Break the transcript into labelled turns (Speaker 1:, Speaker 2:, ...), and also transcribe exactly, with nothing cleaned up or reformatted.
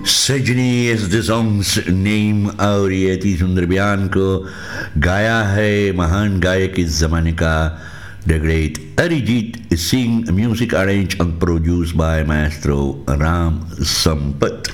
Speaker 1: सजनी is the songs name और ये अति सुंदर बयान को गाया है महान गायक इस जमाने का द great Arijit Singh. Music arrange and produced by maestro Ram Sampath.